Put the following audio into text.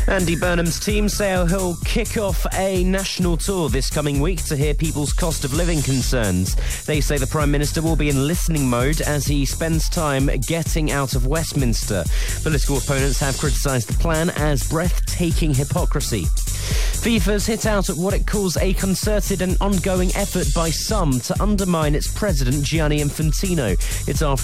Andy Burnham's team say he'll kick off a national tour this coming week to hear people's cost of living concerns. They say the Prime Minister will be in listening mode as he spends time getting out of Westminster. Political opponents have criticised the plan as breathtaking hypocrisy. FIFA's hit out at what it calls a concerted and ongoing effort by some to undermine its president Gianni Infantino. It's after